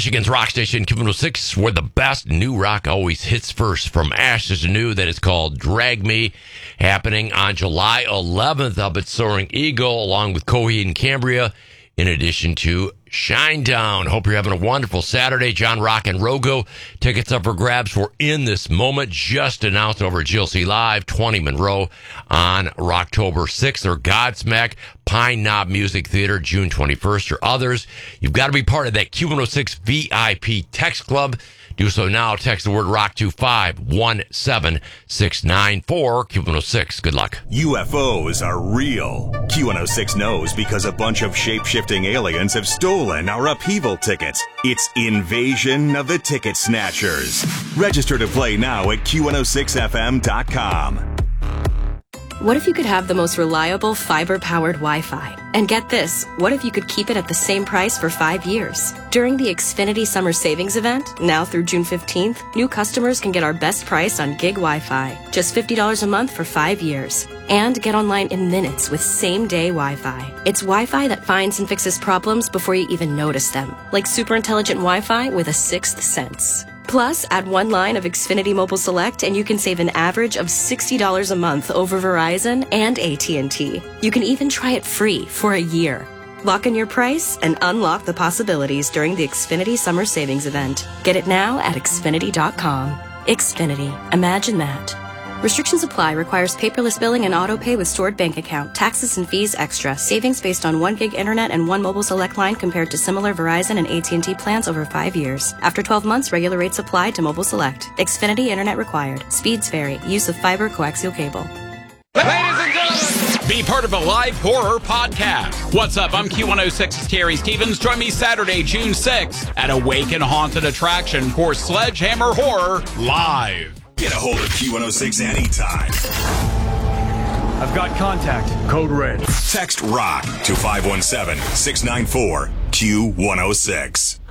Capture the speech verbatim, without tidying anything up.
Michigan's rock station, Q one oh six, where the best new rock always hits first. From Ashes to New, that is called Drag Me, happening on July eleventh up at Soaring Eagle, along with Coheed and Cambria, in addition to Shinedown. Hope you're having a wonderful Saturday. John Rock and Rogo. Tickets up for grabs for In This Moment, just announced over at G L C Live, twenty Monroe on October sixth. Or Godsmack, Pine Knob Music Theater, June twenty-first. Or others. You've got to be part of that Q one oh six V I P Text Club. Do so now. Text the word rock to five one seven six nine four. Q one oh six. Good luck. U F Os are real. Q one oh six knows because a bunch of shape-shifting aliens have stolen our upheaval tickets. It's Invasion of the Ticket Snatchers. Register to play now at Q one oh six F M dot com. What if you could have the most reliable fiber-powered Wi-Fi? And get this, what if you could keep it at the same price for five years? During the Xfinity Summer Savings Event, now through June fifteenth, new customers can get our best price on gig Wi-Fi, just fifty dollars a month for five years. And get online in minutes with same-day Wi-Fi. It's Wi-Fi that finds and fixes problems before you even notice them, like super intelligent Wi-Fi with a sixth sense. Plus, add one line of Xfinity Mobile Select and you can save an average of sixty dollars a month over Verizon and A T and T. You can even try it free for a year. Lock in your price and unlock the possibilities during the Xfinity Summer Savings Event. Get it now at Xfinity dot com. Xfinity. Imagine that. Restrictions apply. Requires paperless billing and auto pay with stored bank account. Taxes and fees extra. Savings based on one gig internet and one mobile select line compared to similar Verizon and A T and T plans over five years. After twelve months, regular rates apply to mobile select. Xfinity internet required. Speeds vary. Use of fiber coaxial cable. Ladies and gentlemen, be part of a live horror podcast. What's up? I'm Q one oh six's Terry Stevens. Join me Saturday, June sixth at Awaken Haunted Attraction for Sledgehammer Horror Live. Get a hold of Q one oh six anytime. I've got contact. Code red. Text ROCK to five one seven six nine four Q one oh six.